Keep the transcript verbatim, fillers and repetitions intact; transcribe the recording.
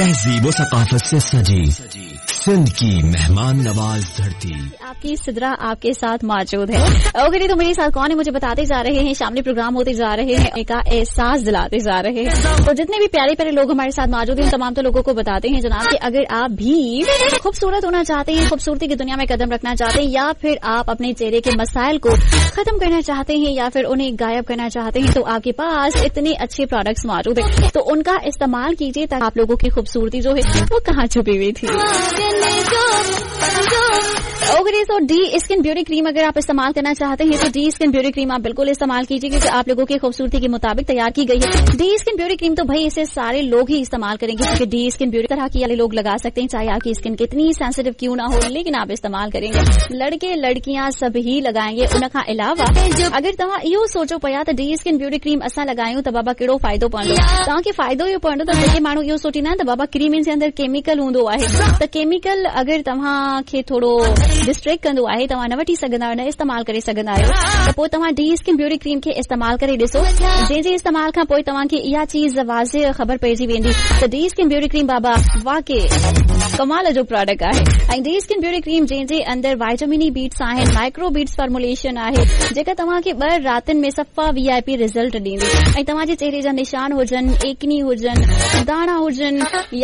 तहजीब व सकाफत से सजी सिंध की मेहमान नवाज धरती आपकी सिदरा आपके साथ मौजूद है। ओके, तो मेरे साथ कौन है मुझे बताते जा रहे हैं, सामने प्रोग्राम होते जा रहे हैं, का एहसास दिलाते जा रहे हैं। तो जितने भी प्यारे प्यारे लोग हमारे साथ मौजूद हैं तमाम तो लोगों को बताते हैं जनाब कि अगर आप भी खूबसूरत होना चाहते हैं, खूबसूरती की दुनिया में कदम रखना चाहते हैं, या फिर आप अपने चेहरे के मसाइल को खत्म करना चाहते हैं या फिर उन्हें गायब करना चाहते हैं, तो आपके पास इतने अच्छे प्रोडक्ट्स मौजूद है, तो उनका इस्तेमाल कीजिए ताकि आप लोगों की खूबसूरती जो है वो कहाँ छुपी हुई थी। ओके, तो डी स्किन ब्यूटी क्रीम अगर आप इस्तेमाल करना चाहते हैं तो डी स्किन ब्यूटी क्रीम आप बिल्कुल इस्तेमाल कीजिए क्योंकि आप लोगों की खूबसूरती के मुताबिक तैयार की गई है। डी स्किन ब्यूटी क्रीम तो भाई इसे सारे लोग ही इस्तेमाल करेंगे क्योंकि डी स्किन ब्यूटी तरह की वाले लोग लगा सकते हैं, चाहे आपकी स्किन कितनी सेंसिटिव क्यों ना हो, लेकिन आप इस्तेमाल करेंगे। लड़के लड़कियां सभी लगाएंगे। उनका अलावा अगर तव्हां इहो सोचो पिया त डी स्किन ब्यूटी क्रीम असां लगायूं त बाबा कहिड़ो फ़ाइदो पवंदो, तव्हांखे फ़ाइदो इहो पवंदो त जेके माण्हू इहो सोचींदा आहिनि त बाबा क्रीम जे अंदर केमिकल हूंदो आहे, त केमिकल अगर तव्हांखे थोरो डिस्ट्रैक्ट कंदो आहे, तव्हां न वठी सघंदा आहियो, न इस्तेमाल करे सघंदा आहियो, त पोइ तव्हां डी स्किन ब्यूटी क्रीम खे इस्तेमाल करे ॾिसो। जंहिं जे इस्तेमाल खां पोइ तव्हांखे इहा चीज़ वाज़े ख़बर पइजी वेंदी त डी स्किन ब्यूटी क्रीम बाबा वाकई कमाल जो प्रोडक्ट आहे। ऐं डी स्किन ब्यूटी क्रीम जंहिंजे अंदर वाइटामिन ई बीट्स आहिनि, माइक्रो बीट्स फॉर्मुलेशन आहे जेका तव्हांखे ॿ रातिनि में सफ़ा वी आई पी रिज़ल्ट ॾींदी। ऐं तव्हांजे चेहरे जा निशान हुजनि, एकनी हुजनि, दाणा हुजनि